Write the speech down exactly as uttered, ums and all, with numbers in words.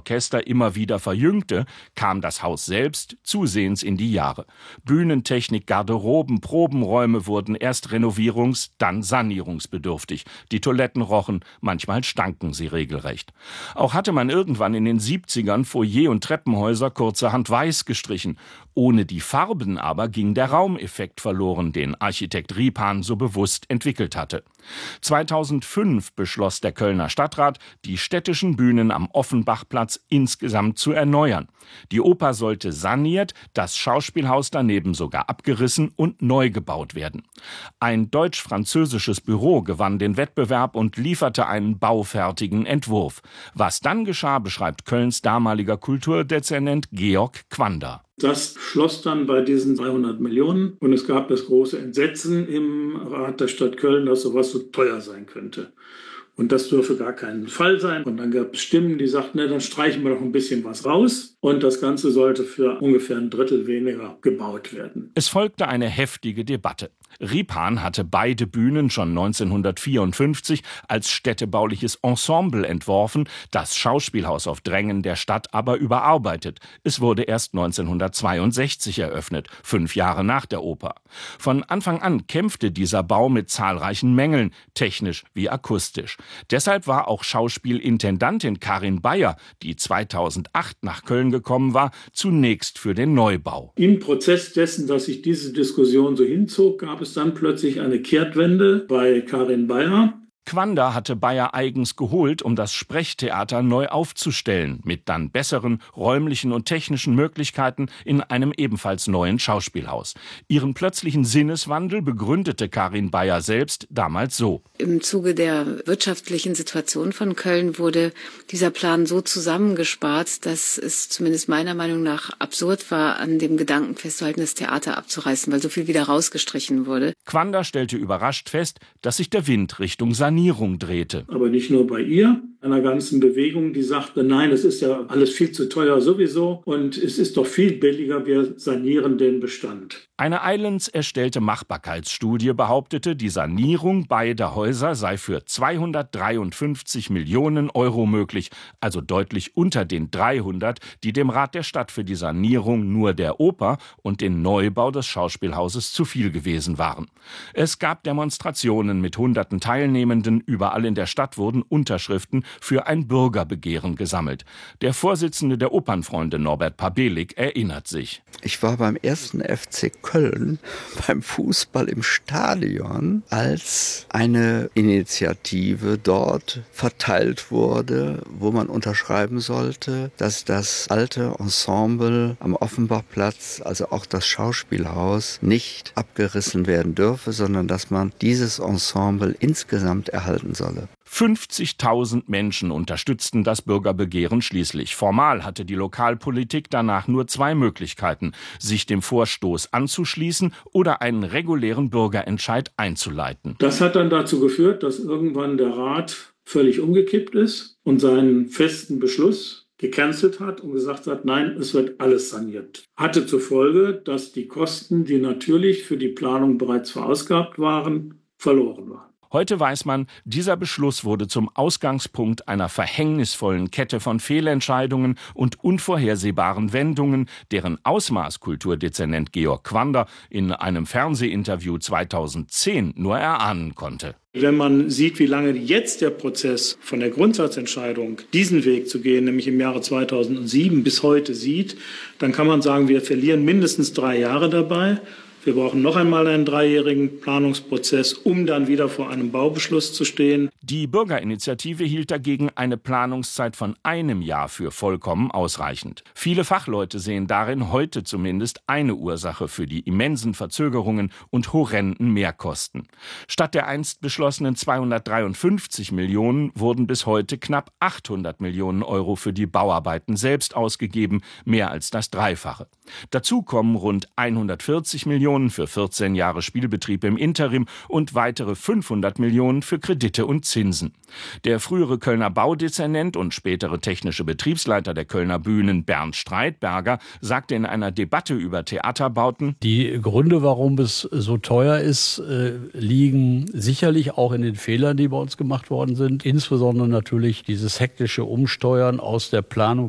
Orchester immer wieder verjüngte, kam das Haus selbst zusehends in die Jahre. Bühnentechnik, Garderoben, Probenräume wurden erst renovierungs-, dann sanierungsbedürftig. Die Toiletten rochen, manchmal stanken sie regelrecht. Auch hatte man irgendwann in den siebzigern Foyer und Treppenhäuser kurzerhand weiß gestrichen. Ohne die Farben aber ging der Raumeffekt verloren, den Architekt Ripan so bewusst entwickelt hatte. zweitausendfünf beschloss der Kölner Stadtrat, die städtischen Bühnen am Offenbachplatz insgesamt zu erneuern. Die Oper sollte saniert, das Schauspielhaus daneben sogar abgerissen und neu gebaut werden. Ein deutsch-französisches Büro gewann den Wettbewerb und lieferte einen baufertigen Entwurf. Was dann geschah, beschreibt Kölns damaliger Kulturdezernent Georg Quander. Das schloss dann bei diesen dreihundert Millionen und es gab das große Entsetzen im Rat der Stadt Köln, dass sowas so teuer sein könnte. Und das dürfe gar keinen Fall sein. Und dann gab es Stimmen, die sagten, ne, dann streichen wir doch ein bisschen was raus. Und das Ganze sollte für ungefähr ein Drittel weniger gebaut werden. Es folgte eine heftige Debatte. Ripan hatte beide Bühnen schon neunzehnhundertvierundfünfzig als städtebauliches Ensemble entworfen, das Schauspielhaus auf Drängen der Stadt aber überarbeitet. Es wurde erst neunzehnhundertzweiundsechzig eröffnet, fünf Jahre nach der Oper. Von Anfang an kämpfte dieser Bau mit zahlreichen Mängeln, technisch wie akustisch. Deshalb war auch Schauspielintendantin Karin Beyer, die zweitausendacht nach Köln gekommen war, zunächst für den Neubau. Im Prozess dessen, dass sich diese Diskussion so hinzog, gab es dann plötzlich eine Kehrtwende bei Karin Beyer. Quander hatte Beyer eigens geholt, um das Sprechtheater neu aufzustellen, mit dann besseren räumlichen und technischen Möglichkeiten in einem ebenfalls neuen Schauspielhaus. Ihren plötzlichen Sinneswandel begründete Karin Beyer selbst damals so. Im Zuge der wirtschaftlichen Situation von Köln wurde dieser Plan so zusammengespart, dass es zumindest meiner Meinung nach absurd war, an dem Gedanken festzuhalten, das Theater abzureißen, weil so viel wieder rausgestrichen wurde. Quander stellte überrascht fest, dass sich der Wind Richtung Sanierung drehte. Aber nicht nur bei ihr, einer ganzen Bewegung, die sagte, nein, es ist ja alles viel zu teuer sowieso und es ist doch viel billiger, wir sanieren den Bestand. Eine eigens erstellte Machbarkeitsstudie behauptete, die Sanierung beider Häuser sei für zweihundertdreiundfünfzig Millionen Euro möglich, also deutlich unter den dreihundert, die dem Rat der Stadt für die Sanierung nur der Oper und den Neubau des Schauspielhauses zu viel gewesen waren. Es gab Demonstrationen mit hunderten Teilnehmenden, überall in der Stadt wurden Unterschriften für ein Bürgerbegehren gesammelt. Der Vorsitzende der Opernfreunde Norbert Pabelik erinnert sich. Ich war beim ersten F C Köln beim Fußball im Stadion, als eine Initiative dort verteilt wurde, wo man unterschreiben sollte, dass das alte Ensemble am Offenbachplatz, also auch das Schauspielhaus, nicht abgerissen werden dürfe, sondern dass man dieses Ensemble insgesamt erhalten solle. fünfzigtausend Menschen unterstützten das Bürgerbegehren schließlich. Formal hatte die Lokalpolitik danach nur zwei Möglichkeiten: sich dem Vorstoß anzuschließen oder einen regulären Bürgerentscheid einzuleiten. Das hat dann dazu geführt, dass irgendwann der Rat völlig umgekippt ist und seinen festen Beschluss gecancelt hat und gesagt hat, nein, es wird alles saniert. Hatte zur Folge, dass die Kosten, die natürlich für die Planung bereits verausgabt waren, verloren waren. Heute weiß man, dieser Beschluss wurde zum Ausgangspunkt einer verhängnisvollen Kette von Fehlentscheidungen und unvorhersehbaren Wendungen, deren Ausmaß Kulturdezernent Georg Quander in einem Fernsehinterview zweitausendzehn nur erahnen konnte. Wenn man sieht, wie lange jetzt der Prozess von der Grundsatzentscheidung, diesen Weg zu gehen, nämlich im Jahre zweitausendsieben bis heute sieht, dann kann man sagen, wir verlieren mindestens drei Jahre dabei. Wir brauchen noch einmal einen dreijährigen Planungsprozess, um dann wieder vor einem Baubeschluss zu stehen. Die Bürgerinitiative hielt dagegen eine Planungszeit von einem Jahr für vollkommen ausreichend. Viele Fachleute sehen darin heute zumindest eine Ursache für die immensen Verzögerungen und horrenden Mehrkosten. Statt der einst beschlossenen zweihundertdreiundfünfzig Millionen wurden bis heute knapp achthundert Millionen Euro für die Bauarbeiten selbst ausgegeben, mehr als das Dreifache. Dazu kommen rund hundertvierzig Millionen für vierzehn Jahre Spielbetrieb im Interim und weitere fünfhundert Millionen für Kredite und Zinsen. Der frühere Kölner Baudezernent und spätere technische Betriebsleiter der Kölner Bühnen Bernd Streitberger sagte in einer Debatte über Theaterbauten: Die Gründe, warum es so teuer ist, liegen sicherlich auch in den Fehlern, die bei uns gemacht worden sind. Insbesondere natürlich dieses hektische Umsteuern aus der Planung